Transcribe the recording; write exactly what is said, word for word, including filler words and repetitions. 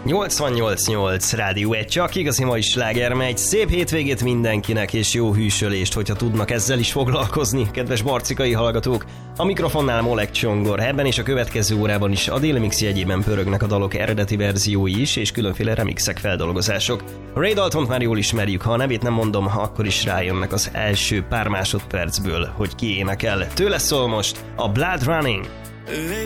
nyolcvannyolc nyolc Rádió egy, csak igazi mai sláger megy. Szép hétvégét mindenkinek, és jó hűsölést, hogyha tudnak ezzel is foglalkozni, kedves marcikai hallgatók. A mikrofonnál Molek Csongor, ebben és a következő órában is a Daily Mix jegyében pörögnek a dalok eredeti verziói is, és különféle remixek, feldolgozások. Ray Daltont már jól ismerjük, ha a nevét nem mondom, akkor is rájönnek az első pár másodpercből, hogy ki énekel. Tőle szól most a Blood Running.